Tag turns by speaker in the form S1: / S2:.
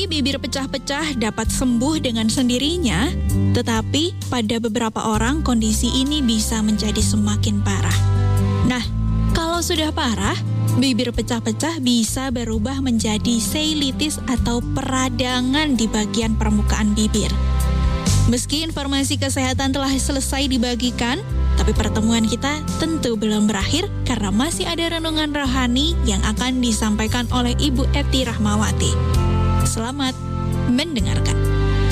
S1: Meski bibir pecah-pecah dapat sembuh dengan sendirinya, tetapi pada beberapa orang kondisi ini bisa menjadi semakin parah. Nah, kalau sudah parah, bibir pecah-pecah bisa berubah menjadi seilitis atau peradangan di bagian permukaan bibir. Meski informasi kesehatan telah selesai dibagikan, tapi pertemuan kita tentu belum berakhir karena masih ada renungan rohani yang akan disampaikan oleh Ibu Eti Rahmawati. Selamat mendengarkan.